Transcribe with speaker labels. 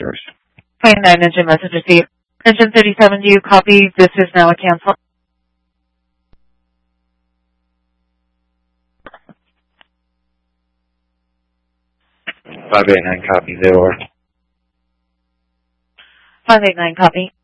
Speaker 1: yours.
Speaker 2: 29 engine message received. Engine 37, do you copy? This is now a cancel.
Speaker 1: Five eight nine copy. 0.
Speaker 2: 589 copy.